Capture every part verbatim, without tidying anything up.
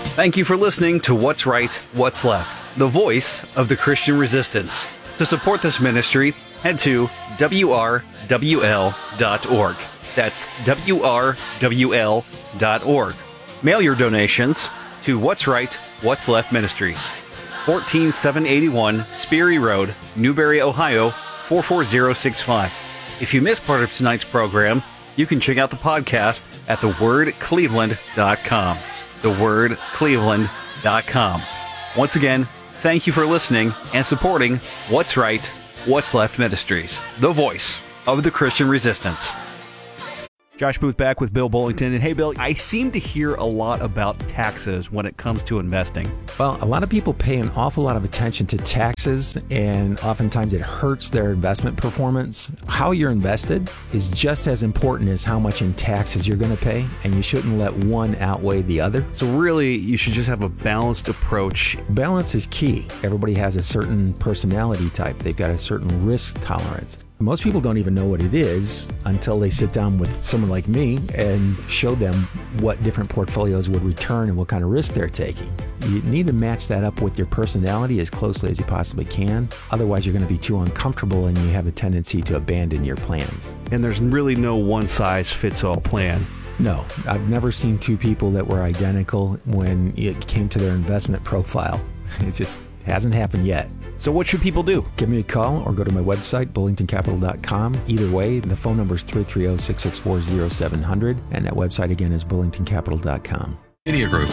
Thank you for listening to What's Right, What's Left, the voice of the Christian resistance. To support this ministry, head to W R W L dot org. That's W R W L dot org. Mail your donations to What's Right, What's Left Ministries, fourteen seven eighty-one Sperry Road, Newberry, Ohio, four four zero six five. If you missed part of tonight's program, you can check out the podcast at the word cleveland dot com. the word cleveland dot com. Once again, thank you for listening and supporting What's Right, What's Left Ministries, the voice of the Christian resistance. Josh Booth back with Bill Bullington. And hey, Bill, I seem to hear a lot about taxes when it comes to investing. Well, a lot of people pay an awful lot of attention to taxes, and oftentimes it hurts their investment performance. How you're invested is just as important as how much in taxes you're going to pay, and you shouldn't let one outweigh the other. So really, you should just have a balanced approach. Balance is key. Everybody has a certain personality type. They've got a certain risk tolerance. Most people don't even know what it is until they sit down with someone like me and show them what different portfolios would return and what kind of risk they're taking. You need to match that up with your personality as closely as you possibly can. Otherwise, you're going to be too uncomfortable and you have a tendency to abandon your plans. And there's really no one-size-fits-all plan. No, I've never seen two people that were identical when it came to their investment profile. It just hasn't happened yet. So what should people do? Give me a call or go to my website, bullington capital dot com. Either way, the phone number is three three zero, six six four, zero seven zero zero, and that website again is bullington capital dot com. Media Group.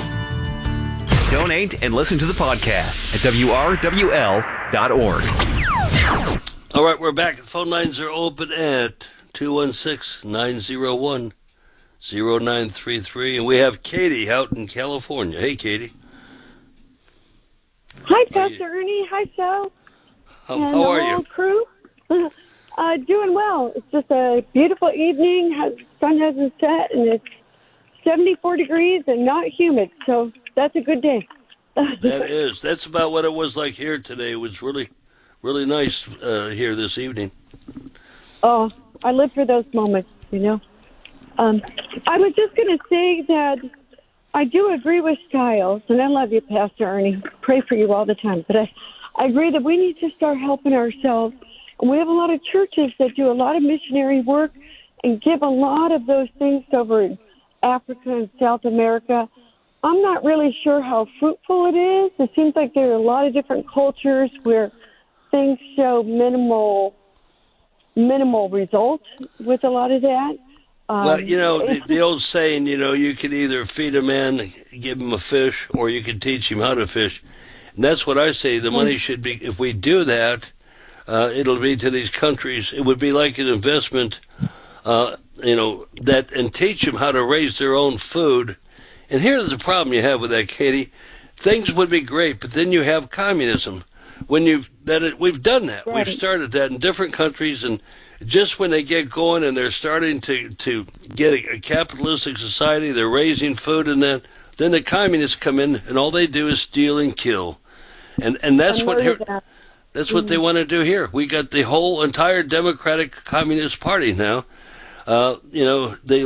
Donate and listen to the podcast at W R W L dot org. All right, we're back. The phone lines are open at two one six, nine zero one, zero nine three three, and we have Katie out in California. Hey, Katie. Hi, Pastor Ernie. Hi, Phil. How, and how the are whole you? Crew. uh, doing well. It's just a beautiful evening. The sun hasn't set, and it's seventy-four degrees and not humid, so that's a good day. That is. That's about what it was like here today. It was really, really nice uh, here this evening. Oh, I live for those moments, you know. Um, I was just going to say that I do agree with Stiles, and I love you, Pastor Ernie. Pray for you all the time. But I, I agree that we need to start helping ourselves. And we have a lot of churches that do a lot of missionary work and give a lot of those things over in Africa and South America. I'm not really sure how fruitful it is. It seems like there are a lot of different cultures where things show minimal, minimal results with a lot of that. Um, Well, you know, the, the old saying, you know, you can either feed a man, give him a fish, or you can teach him how to fish. And that's what I say. The money should be, if we do that, uh, it'll be to these countries. It would be like an investment, uh, you know, that and teach them how to raise their own food. And here's the problem you have with that, Katie. Things would be great, but then you have communism. When you've that it, we've done that. Right. We've started that in different countries, and just when they get going and they're starting to, to get a, a capitalistic society, they're raising food and that, then the communists come in and all they do is steal and kill. And and that's what here, that. that's what Mm-hmm. they want to do here. We got the whole entire Democratic Communist Party now. Uh, you know, they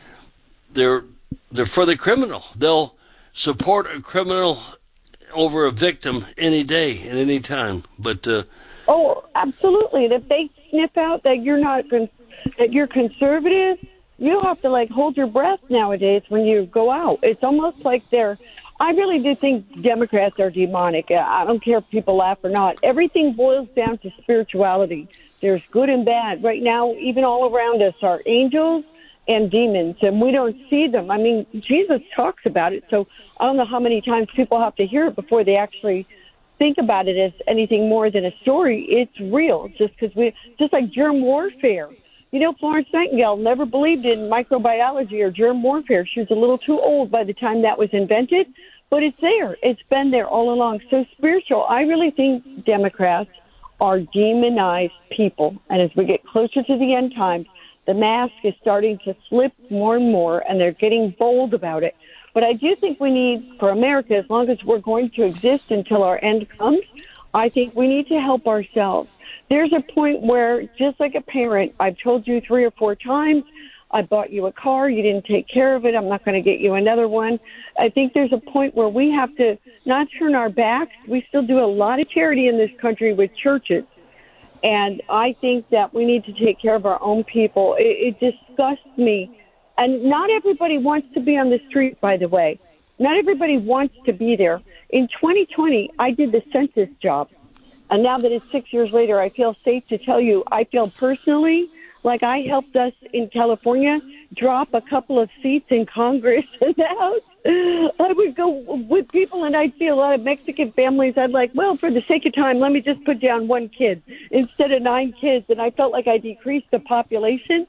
they're they're for the criminal. They'll support a criminal over a victim any day and any time. But uh, Oh, absolutely. And if they sniff out that you're not con- that you're conservative, you have to like hold your breath nowadays when you go out. It's almost like they're. I really do think Democrats are demonic. I don't care if people laugh or not. Everything boils down to spirituality. There's good and bad. Right now, even all around us are angels and demons, and we don't see them. I mean, Jesus talks about it, so I don't know how many times people have to hear it before they actually think about it as anything more than a story. It's real, just because we, just like germ warfare. You know, Florence Nightingale never believed in microbiology or germ warfare. She was a little too old by the time that was invented, but it's there. It's been there all along. So spiritual, I really think Democrats are demonized people, and as we get closer to the end times, the mask is starting to slip more and more, and they're getting bold about it. But I do think we need, for America, as long as we're going to exist until our end comes, I think we need to help ourselves. There's a point where, just like a parent, I've told you three or four times, I bought you a car. You didn't take care of it. I'm not going to get you another one. I think there's a point where we have to not turn our backs. We still do a lot of charity in this country with churches. And I think that we need to take care of our own people. It, it disgusts me. And not everybody wants to be on the street, by the way. Not everybody wants to be there. In twenty twenty, I did the census job. And now that it's six years later, I feel safe to tell you, I feel personally like I helped us in California drop a couple of seats in Congress and the House. I would go with people and I'd see a lot of Mexican families. I'd like, well, for the sake of time, let me just put down one kid instead of nine kids. And I felt like I decreased the population.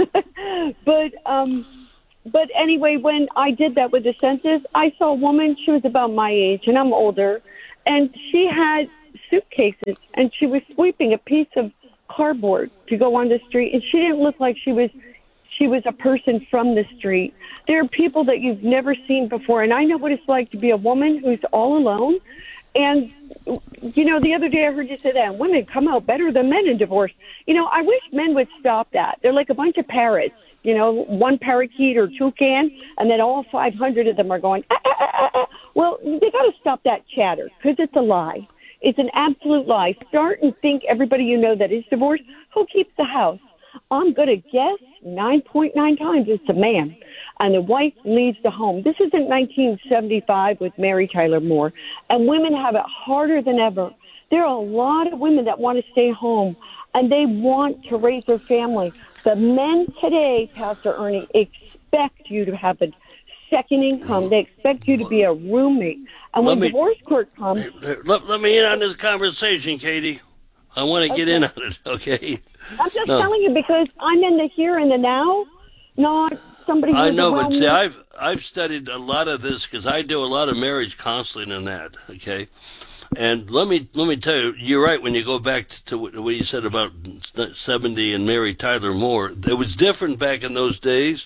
but, um, but anyway, when I did that with the census, I saw a woman, she was about my age and I'm older, and she had suitcases and she was sweeping a piece of cardboard to go on the street, and she didn't look like she was she was a person from the street. There are people that you've never seen before, and I know what it's like to be a woman who's all alone. And you know, the other day I heard you say that women come out better than men in divorce. You know, I wish men would stop that. They're like a bunch of parrots. You know, one parakeet or toucan, and then all five hundred of them are going, ah, ah, ah, ah. Well, they got to stop that chatter because it's a lie. It's an absolute lie. Start and think everybody you know that is divorced, who keeps the house? I'm going to guess nine point nine times it's a man. And the wife leaves the home. This isn't nineteen seventy-five with Mary Tyler Moore. And women have it harder than ever. There are a lot of women that want to stay home, and they want to raise their family. The men today, Pastor Ernie, expect you to have a second income. They expect you to be a roommate. And when me, divorce court comes... Let, let me in on this conversation, Katie. I want to okay. get in on it, okay? I'm just no. telling you because I'm in the here and the now, not somebody who's I know, around but see, me. I've, I've studied a lot of this because I do a lot of marriage counseling and that, okay? And let me let me tell you, you're right when you go back to what you said about seventy and Mary Tyler Moore. It was different back in those days.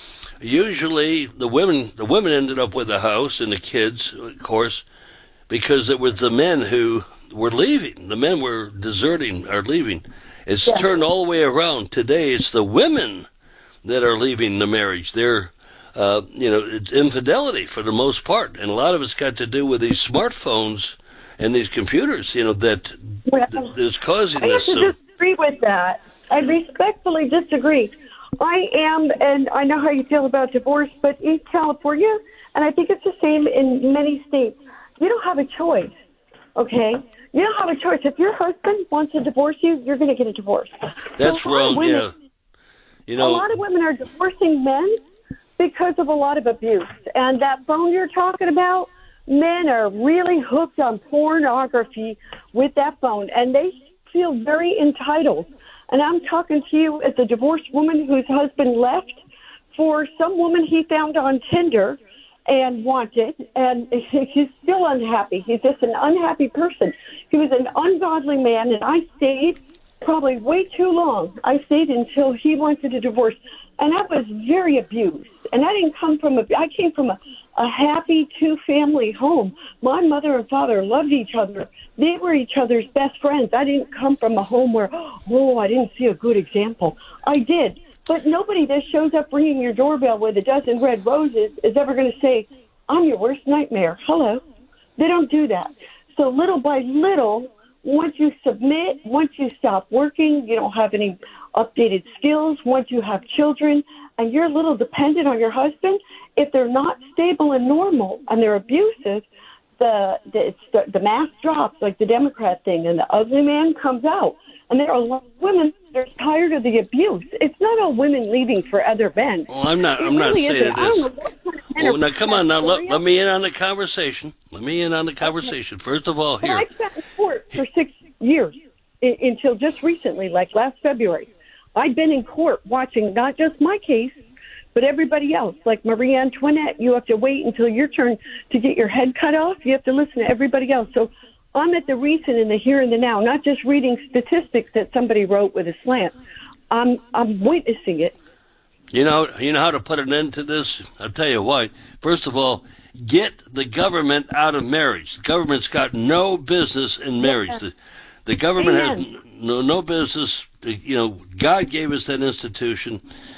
Usually, the women the women ended up with the house and the kids, of course, because it was the men who were leaving. The men were deserting or leaving. It's yeah. turned all the way around. Today, it's the women that are leaving the marriage. They're, uh, you know, it's infidelity for the most part, and a lot of it's got to do with these smartphones and these computers, you know, that well, that is causing I have this. to So. disagree with that. I respectfully disagree. I am, and I know how you feel about divorce, but in California, and I think it's the same in many states, you don't have a choice, okay? You don't have a choice. If your husband wants to divorce you, you're going to get a divorce. That's so wrong, women, yeah. You know, a lot of women are divorcing men because of a lot of abuse. And that phone you're talking about, men are really hooked on pornography with that phone, and they feel very entitled. And I'm talking to you as a divorced woman whose husband left for some woman he found on Tinder and wanted, and he's still unhappy. He's just an unhappy person. He was an ungodly man, and I stayed probably way too long. I stayed until he wanted a divorce, and I was very abused. And I didn't come from a, I came from a, a happy two-family home. My mother and father loved each other. They were each other's best friends. I didn't come from a home where, oh, I didn't see a good example. I did. But nobody that shows up ringing your doorbell with a dozen red roses is ever going to say, I'm your worst nightmare. Hello. They don't do that. So little by little, once you submit, once you stop working, you don't have any updated skills, once you have children, and you're a little dependent on your husband, if they're not stable and normal and they're abusive, the the, it's the, the mask drops like the Democrat thing, and the ugly man comes out. And there are a lot of women that are tired of the abuse. It's not all women leaving for other men. Well, I'm not. It I'm really not saying isn't. it is. I don't know what kind of men Well, are now come on. Now let, for let me in on the conversation. Let me in on the conversation. First of all, Well, here. I sat in court for six years I- until just recently, like last February. I've been in court watching not just my case, but everybody else. Like Marie Antoinette, you have to wait until your turn to get your head cut off. You have to listen to everybody else. So I'm at the recent and the here and the now, not just reading statistics that somebody wrote with a slant. I'm I'm witnessing it. You know, you know how to put an end to this? I'll tell you what. First of all, get the government out of marriage. The government's got no business in marriage. Yeah. The, the government Amen. has no no business. You know, God gave us that institution.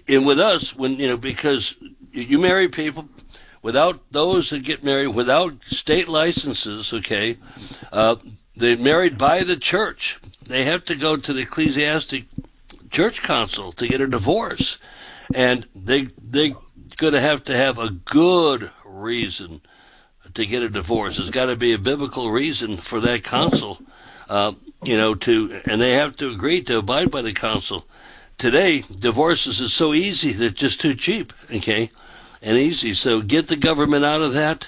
and with us, when you know, because you marry people without those that get married without state licenses, okay, uh, they're married by the church. They have to go to the ecclesiastic church council to get a divorce, and they they're going to have to have a good reason to get a divorce. There's got to be a biblical reason for that council, uh, you know, to and they have to agree to abide by the council. Today, divorces is so easy; they're just too cheap, okay, and easy. So get the government out of that.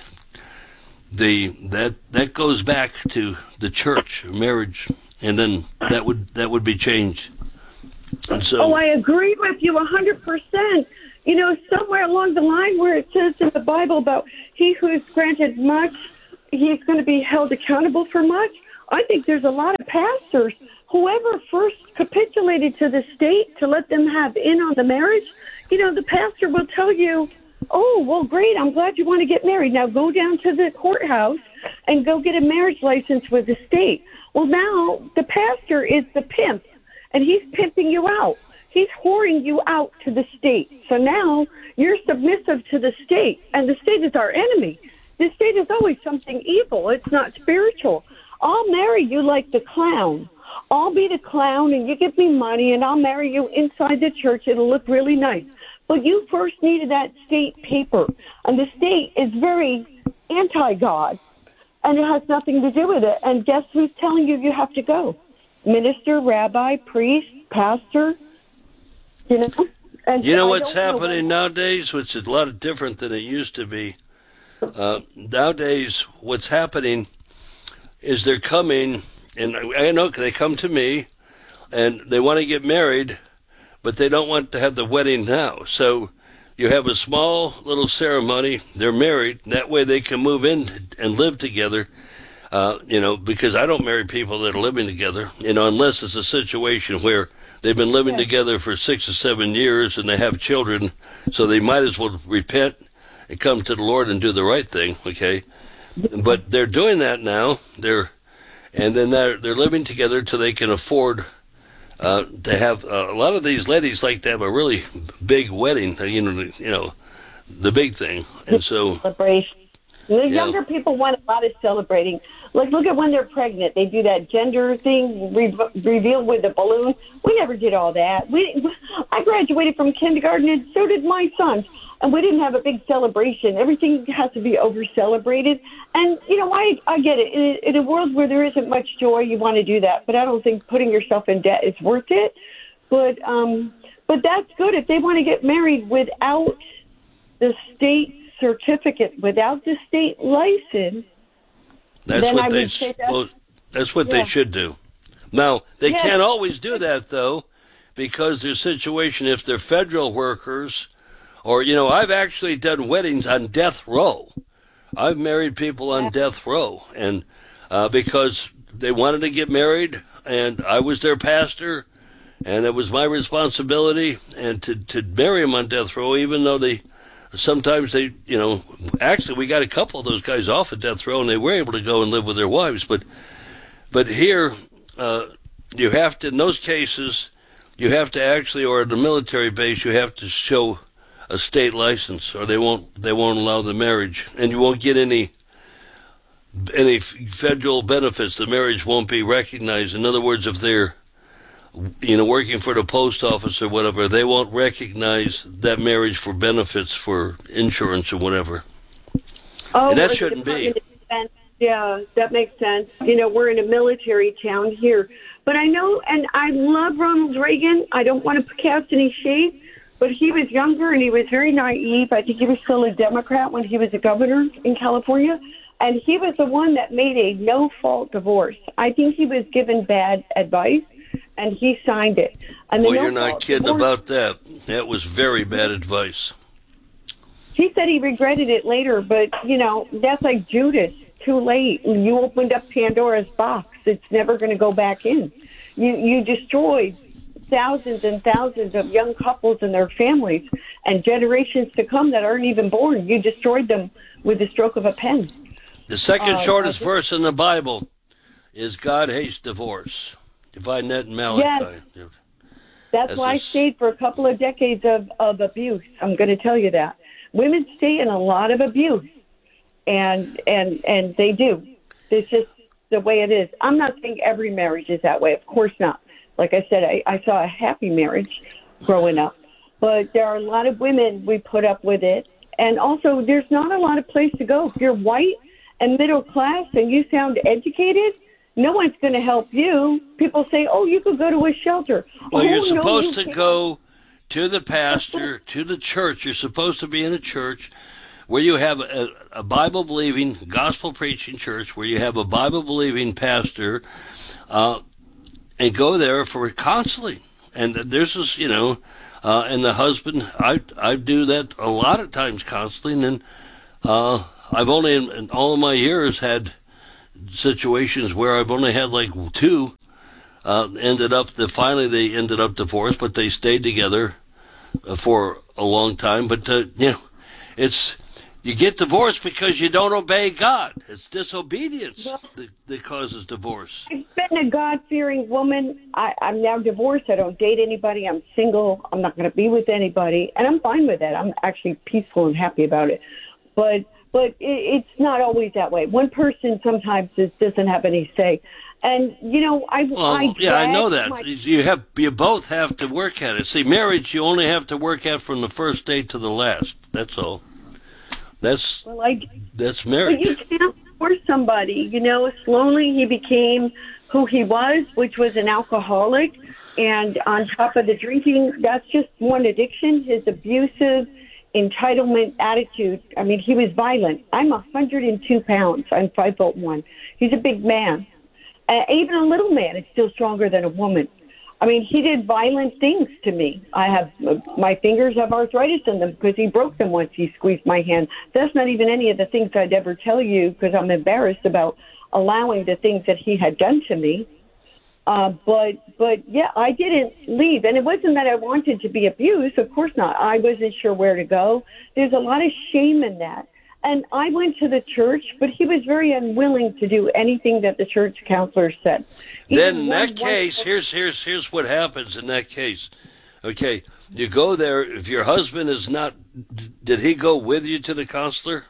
The that that goes back to the church, marriage, and then that would that would be changed. And so, oh, I agree with you a hundred percent. You know, somewhere along the line where it says in the Bible about he who is granted much, he's going to be held accountable for much. I think there's a lot of pastors, whoever first capitulated to the state to let them have in on the marriage, you know, the pastor will tell you, oh, well, great, I'm glad you want to get married. Now go down to the courthouse and go get a marriage license with the state. Well, now the pastor is the pimp, and he's pimping you out. He's whoring you out to the state. So now you're submissive to the state, and the state is our enemy. The state is always something evil. It's not spiritual. I'll marry you like the clown. I'll be the clown, and you give me money, and I'll marry you inside the church. It'll look really nice. But you first needed that state paper, and the state is very anti-God, and it has nothing to do with it. And guess who's telling you you have to go? Minister, rabbi, priest, pastor. You know, and you know I what's don't happening know nowadays, which is a lot different than it used to be. Uh, nowadays, what's happening is they're coming, and I know they come to me, and they want to get married, but they don't want to have the wedding now. So you have a small little ceremony. They're married. That way they can move in and live together. Uh, you know, because I don't marry people that are living together, you know, unless it's a situation where they've been living Yeah. together for six or seven years and they have children, so they might as well repent and come to the Lord and do the right thing, okay? But they're doing that now. They're, and then they're, they're living together till they can afford uh, to have, uh, a lot of these ladies like to have a really big wedding, you know, you know, the big thing. And so, celebration. The Yeah. younger people want a lot of celebrating. Like, look at when they're pregnant. They do that gender thing, re- reveal with a balloon. We never did all that. We, I graduated from kindergarten, and so did my son. And we didn't have a big celebration. Everything has to be over-celebrated. And, you know, I, I get it. In, in a world where there isn't much joy, you want to do that. But I don't think putting yourself in debt is worth it. But, um, but that's good. If they want to get married without the state certificate, without the state license, That's then what I they would say supposed, that's what yeah. they should do. Now, they Yes. can't always do that, though, because their situation, if they're federal workers, or, you know, I've actually done weddings on death row. I've married people on death row, and uh, because they wanted to get married, and I was their pastor, and it was my responsibility, and to, to marry them on death row, even though they sometimes they, you know, actually we got a couple of those guys off of death row, and they were able to go and live with their wives. But, but here, uh, you have to, in those cases, you have to actually, or at the military base, you have to show a state license, or they won't, they won't allow the marriage, and you won't get any, any federal benefits. The marriage won't be recognized. In other words, if they're, you know, working for the post office or whatever, they won't recognize that marriage for benefits for insurance or whatever. Oh, And that or the shouldn't be. Department of Defense. Yeah, that makes sense. You know, we're in a military town here. But I know, and I love Ronald Reagan. I don't want to cast any shade, but he was younger and he was very naive. I think he was still a Democrat when he was a governor in California. And he was the one that made a no-fault divorce. I think he was given bad advice, and he signed it. And the Well, you're not no-fault kidding divorce- about that. That was very bad advice. He said he regretted it later, but, you know, that's like Judas. Too late. You opened up Pandora's box. It's never going to go back in. You you destroyed thousands and thousands of young couples and their families and generations to come that aren't even born. You destroyed them with the stroke of a pen. The second Uh, shortest I- verse in the Bible is God hates divorce. You find that in Malachi. That's, That's why I just- stayed for a couple of decades of, of abuse. I'm going to tell you that. Women stay in a lot of abuse, and and and they do. It's just the way it is. I'm not saying every marriage is that way. Of course not. Like I said, I, I saw a happy marriage growing up. But there are a lot of women, we put up with it. And also, there's not a lot of place to go. If you're white and middle class and you sound educated, no one's going to help you. People say, oh, you could go to a shelter. Well, oh, you're no, supposed you to can't. go to the pastor, to the church. You're supposed to be in a church where you have a, a Bible-believing, gospel-preaching church, where you have a Bible-believing pastor, uh, and go there for counseling. And there's this, you know, uh, and the husband, I I do that a lot of times, counseling, and uh, I've only, in, in all of my years, had situations where I've only had like two, uh, ended up, the, finally they ended up divorced, but they stayed together uh, for a long time. But, uh, you know, it's, you get divorced because you don't obey God. It's disobedience that, that causes divorce. I've been a God-fearing woman. I, I'm now divorced. I don't date anybody. I'm single. I'm not going to be with anybody. And I'm fine with that. I'm actually peaceful and happy about it. But but it, it's not always that way. One person sometimes just doesn't have any say. And, you know, I, Well, I yeah, I know drag that. my- You have, you both have to work at it. See, marriage, you only have to work at from the first day to the last. That's all. That's well, I that's But you marriage. can't force somebody. You know, slowly he became who he was, which was an alcoholic. And on top of the drinking, that's just one addiction, his abusive entitlement attitude. I mean, he was violent. I'm one hundred two pounds. I'm five foot one. He's a big man. Uh, even a little man is still stronger than a woman. I mean, he did violent things to me. I have, uh, my fingers have arthritis in them because he broke them once he squeezed my hand. That's not even any of the things I'd ever tell you because I'm embarrassed about allowing the things that he had done to me. Uh, but, but yeah, I didn't leave. And it wasn't that I wanted to be abused. Of course not. I wasn't sure where to go. There's a lot of shame in that. And I went to the church, but he was very unwilling to do anything that the church counselor said. Then Even in one that case, wonderful- here's here's here's what happens in that case. Okay, you go there. If your husband is not, did he go with you to the counselor?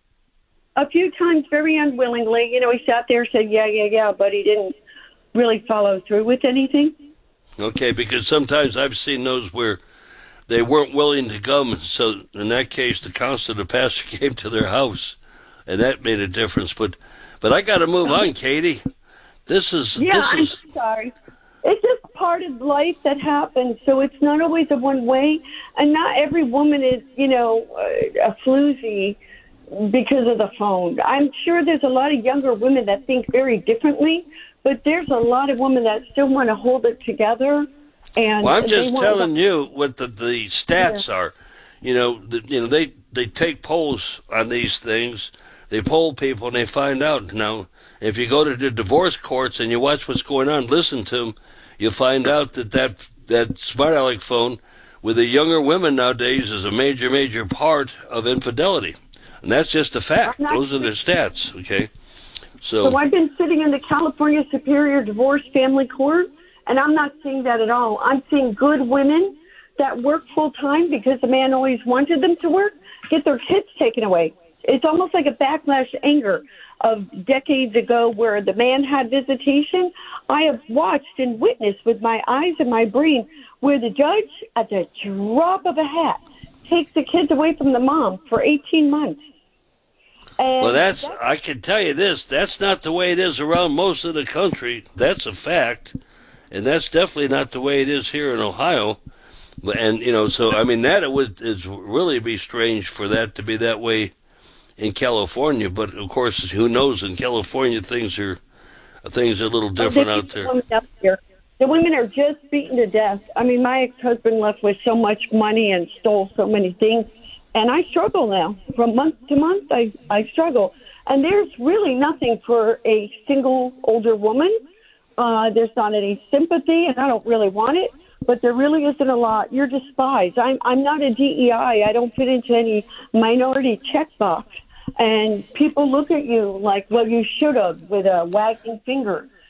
a few times, very unwillingly. You know, he sat there and said, yeah, yeah, yeah, but he didn't really follow through with anything. Okay, because sometimes I've seen those where they weren't willing to come. So in that case, the counselor, the pastor came to their house, and that made a difference. But but I got to move on, Katie. This is Yeah, this I'm is sorry. It's just part of life that happens, so it's not always a one way, and not every woman is, you know, uh, a floozy because of the phone. I'm sure there's a lot of younger women that think very differently, but there's a lot of women that still want to hold it together. And Well, I'm they just want telling to- you what the, the stats are. You know, the, you know they they take polls on these things. They poll people and they find out. Now, if you go to the divorce courts and you watch what's going on, listen to them, you'll find out that that, that smart aleck phone with the younger women nowadays is a major, major part of infidelity. And that's just a fact. I'm not- Those are the stats, okay? So I've been sitting in the California Superior Divorce Family Court, and I'm not seeing that at all. I'm seeing good women that work full time because the man always wanted them to work, get their kids taken away. It's almost like a backlash anger of decades ago where the man had visitation. I have watched and witnessed with my eyes and my brain where the judge, at the drop of a hat, takes the kids away from the mom for eighteen months. And Well, that's, I can tell you this, that's not the way it is around most of the country. That's a fact. And that's definitely not the way it is here in Ohio. And, you know, so, I mean, that it would is really be strange for that to be that way in California. But, of course, who knows, in California, things are, things are a little different out there. Women up here. The women are just beaten to death. I mean, my ex-husband left with so much money and stole so many things. And I struggle now. From month to month, I, I struggle. And there's really nothing for a single older woman. Uh, there's not any sympathy, and I don't really want it. But there really isn't a lot. You're despised. I'm, I'm not a D E I. I don't fit into any minority checkbox. And people look at you like, well, you should have, with a wagging finger.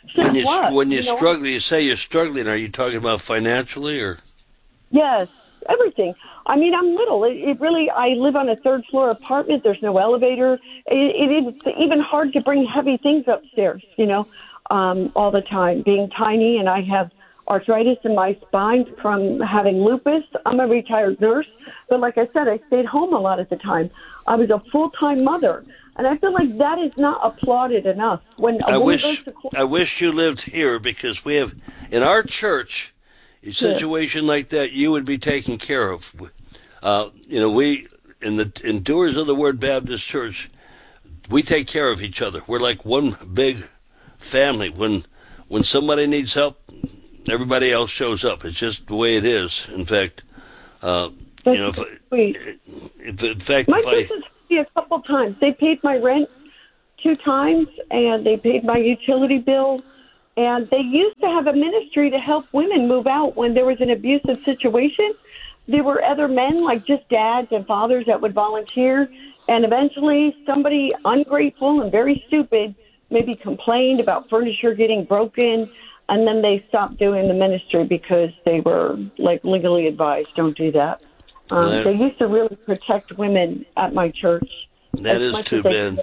When you what? when you, you know? struggle, you say you're struggling. Are you talking about financially or? Yes, everything. I mean, I'm little. It, it really. I live on a third floor apartment. There's no elevator. It, it is even hard to bring heavy things upstairs. You know, um, all the time, being tiny, and I have arthritis in my spine from having lupus. I'm a retired nurse, but like I said, I stayed home a lot at the time. I was a full-time mother, and I feel like that is not applauded enough. When a I woman wish goes to I wish you lived here, because we have in our church a situation yeah. like that you would be taken care of. Uh, you know, we in the Endurers of the Word Baptist Church, we take care of each other. We're like one big family. When when somebody needs help, everybody else shows up. It's just the way it is. In fact, uh, you know, if, if, in fact, my if I... kids have paid me a couple times. They paid my rent two times, and they paid my utility bill. And they used to have a ministry to help women move out when there was an abusive situation. There were other men, like just dads and fathers, that would volunteer. And eventually somebody ungrateful and very stupid maybe complained about furniture getting broken, and then they stopped doing the ministry because they were like legally advised, don't do that. Um, that, they used to really protect women at my church. That is too bad.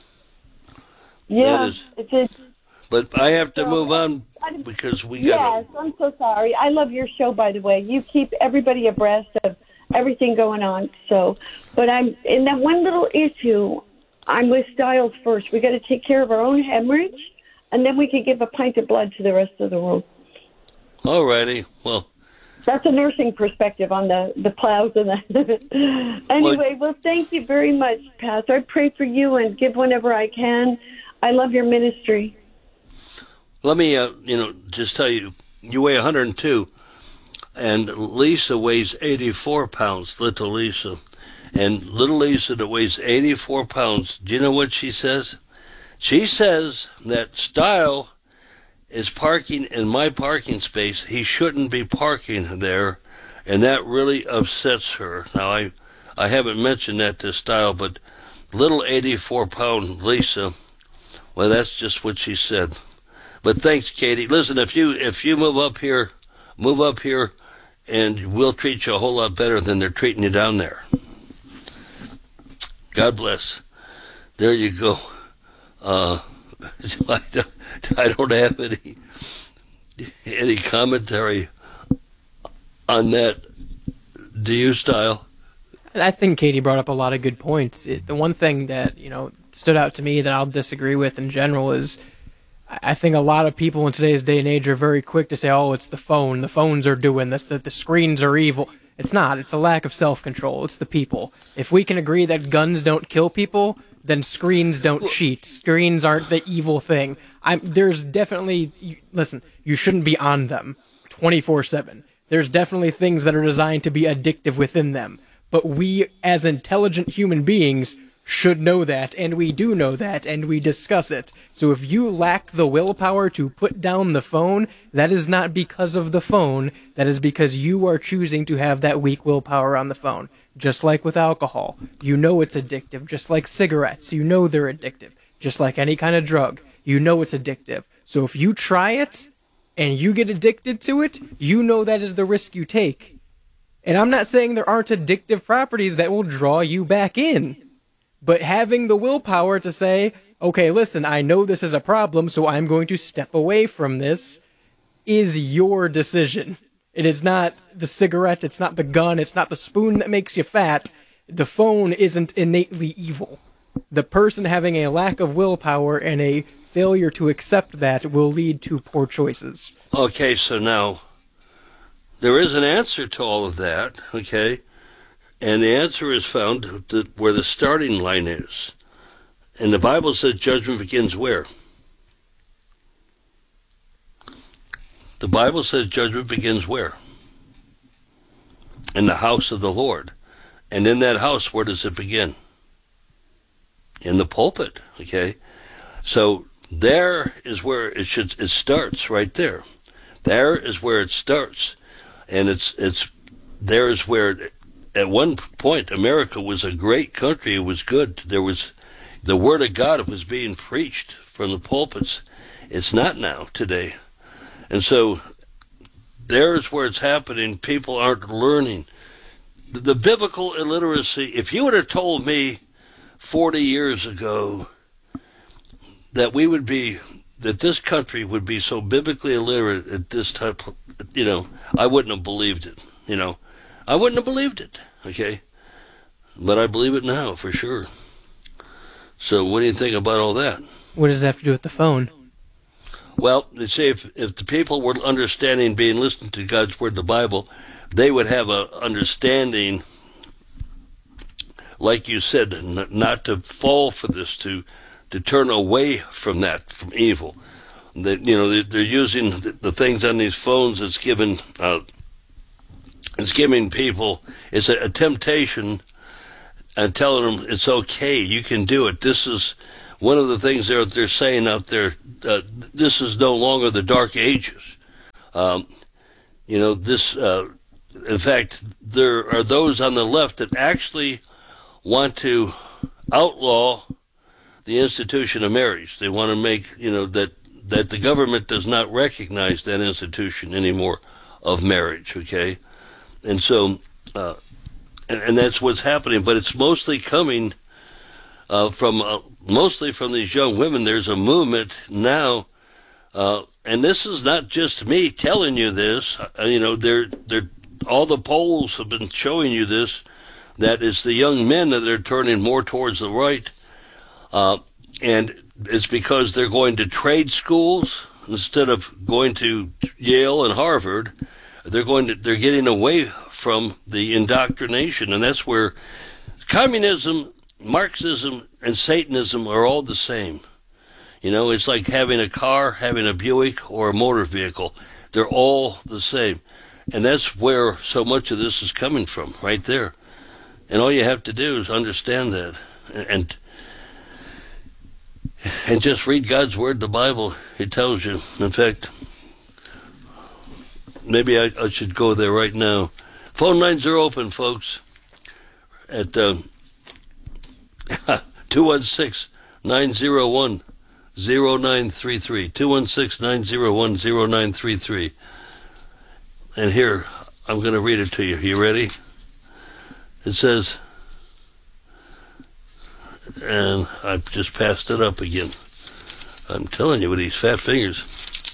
Yeah, it is. But I have to so, move on because we got. Yes, I'm so sorry. I love your show, by the way. You keep everybody abreast of everything going on. So, but I'm in that one little issue. I'm with Styles first. We got to take care of our own hemorrhage, and then we can give a pint of blood to the rest of the world. All righty. Well, that's a nursing perspective on the, the plows and the. Anyway, well, thank you very much, Pastor. I pray for you and give whenever I can. I love your ministry. Let me, uh, you know, just tell you, you weigh one hundred two, and Lisa weighs eighty-four pounds, little Lisa. And little Lisa that weighs eighty-four pounds, do you know what she says? She says that Style is parking in my parking space. He shouldn't be parking there, and that really upsets her. Now, I, I haven't mentioned that to Style, but little eighty-four pound Lisa, well, that's just what she said. But thanks, Katie. Listen, if you if you move up here, move up here, and we'll treat you a whole lot better than they're treating you down there. God bless. There you go. Uh, I, don't, I don't have any any commentary on that. Do you, Style? I think Katie brought up a lot of good points. It, the one thing that, you know, stood out to me that I'll disagree with in general is I think a lot of people in today's day and age are very quick to say, oh, it's the phone. The phones are doing this. The, the screens are evil. It's not. It's a lack of self-control. It's the people. If we can agree that guns don't kill people, then screens don't cheat. Screens aren't the evil thing. I'm, there's definitely... Listen, you shouldn't be on them twenty-four seven. There's definitely things that are designed to be addictive within them. But we, as intelligent human beings, should know that, and we do know that, and we discuss it. So if you lack the willpower to put down the phone, that is not because of the phone, that is because you are choosing to have that weak willpower on the phone. Just like with alcohol, you know it's addictive. Just like cigarettes, you know they're addictive. Just like any kind of drug, you know it's addictive. So if you try it, and you get addicted to it, you know that is the risk you take. And I'm not saying there aren't addictive properties that will draw you back in. But having the willpower to say, okay, listen, I know this is a problem, so I'm going to step away from this, is your decision. It is not the cigarette, it's not the gun, it's not the spoon that makes you fat. The phone isn't innately evil. The person having a lack of willpower and a failure to accept that will lead to poor choices. Okay, so now, there is an answer to all of that, okay? And the answer is found where the starting line is. And the Bible says judgment begins where? The Bible says judgment begins where? In the house of the Lord. And in that house, where does it begin? In the pulpit, okay? So there is where it should it starts right there. There is where it starts. And it's it's there is where it, at one point, America was a great country. It was good. There was the Word of God was being preached from the pulpits. It's not now, today. And so there's where it's happening. People aren't learning. The, the biblical illiteracy, if you would have told me forty years ago that we would be, that this country would be so biblically illiterate at this time, you know, I wouldn't have believed it, you know. I wouldn't have believed it, okay? But I believe it now, for sure. So what do you think about all that? What does it have to do with the phone? Well, they say if, if the people were understanding, being listening to God's Word, the Bible, they would have a understanding, like you said, n- not to fall for this, to to turn away from that, from evil. That, you know, they're using the, the things on these phones. It's given, uh, it's giving people, it's a, a temptation, and telling them it's okay, you can do it. This is one of the things they're they're saying out there. Uh, this is no longer the Dark Ages. Um, you know, this. Uh, in fact, there are those on the left that actually want to outlaw the institution of marriage. They want to make, you know, that that the government does not recognize that institution anymore of marriage. Okay, and so. Uh, And, and that's what's happening, but it's mostly coming uh, from uh, mostly from these young women. There's a movement now, uh, and this is not just me telling you this. Uh, you know, they're they're all the polls have been showing you this. That is the young men that are turning more towards the right, uh, and it's because they're going to trade schools instead of going to Yale and Harvard. They're going to they're getting away from the indoctrination, and that's where communism, Marxism, and Satanism are all the same. You know, it's like having a car, having a Buick, or a motor vehicle. They're all the same. And that's where so much of this is coming from, right there. And all you have to do is understand that. And and just read God's Word, the Bible. It tells you. In fact, maybe I, I should go there right now. Phone lines are open, folks, at uh, two one six, nine zero one, zero nine three three. two one six, nine zero one, zero nine three three. And here, I'm going to read it to you. You ready? It says, and I've just passed it up again. I'm telling you with these fat fingers.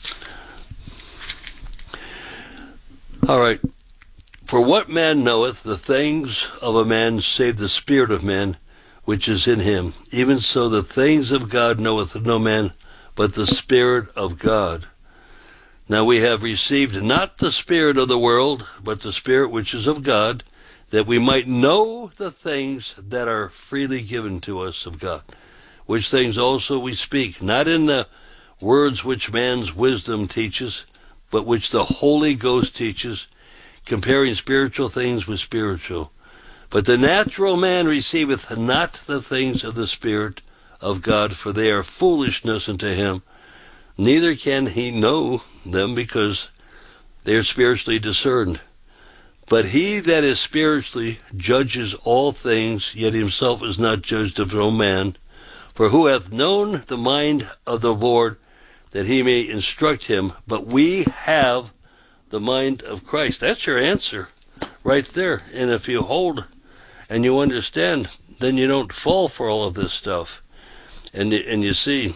All right. For what man knoweth the things of a man save the spirit of man which is in him? Even so the things of God knoweth no man but the Spirit of God. Now we have received not the spirit of the world, but the Spirit which is of God, that we might know the things that are freely given to us of God. Which things also we speak, not in the words which man's wisdom teaches, but which the Holy Ghost teaches, comparing spiritual things with spiritual. But the natural man receiveth not the things of the Spirit of God, for they are foolishness unto him. Neither can he know them, because they are spiritually discerned. But he that is spiritually judges all things, yet himself is not judged of no man. For who hath known the mind of the Lord, that he may instruct him? But we have the mind of Christ. That's your answer right there. And if you hold and you understand, then you don't fall for all of this stuff. And and you see,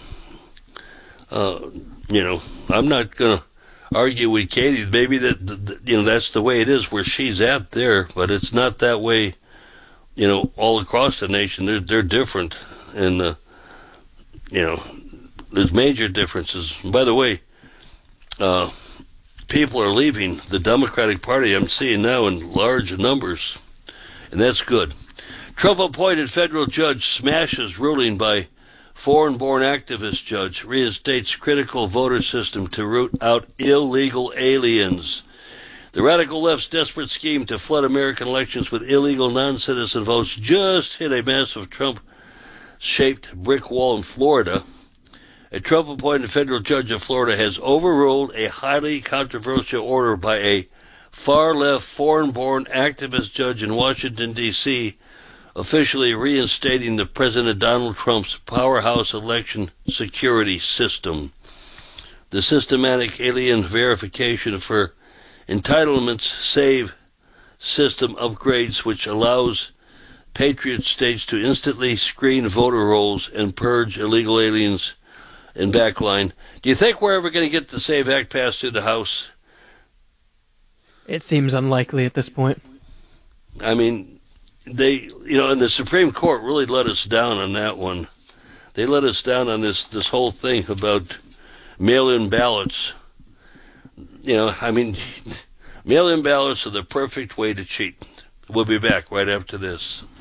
uh, you know, I'm not going to argue with Katie. Maybe that, that, you know, that's the way it is where she's at there, but it's not that way, you know, all across the nation. They're, they're different. And, uh, you know, there's major differences. And by the way, uh, people are leaving the Democratic Party, I'm seeing now, in large numbers, and that's good. Trump-appointed federal judge smashes ruling by foreign-born activist judge, reinstates critical voter system to root out illegal aliens. The radical left's desperate scheme to flood American elections with illegal non-citizen votes just hit a massive Trump-shaped brick wall in Florida. A Trump-appointed federal judge of Florida has overruled a highly controversial order by a far-left, foreign-born activist judge in Washington, D C, officially reinstating the President Donald Trump's powerhouse election security system. The systematic alien verification for entitlements save system upgrades, which allows patriot states to instantly screen voter rolls and purge illegal aliens in backline. Do you think we're ever going to get the SAVE Act passed through the House? It seems unlikely at this point. I mean, they, you know, and the Supreme Court really let us down on that one. They let us down on this, this whole thing about mail-in ballots. You know, I mean, mail-in ballots are the perfect way to cheat. We'll be back right after this.